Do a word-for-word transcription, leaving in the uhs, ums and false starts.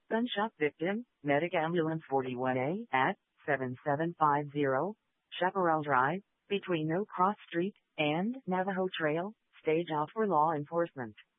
Gunshot victim, medic ambulance forty-one A at seven seven five zero Chaparral Drive, between No Cross Street and Navajo Trail, stage out for law enforcement.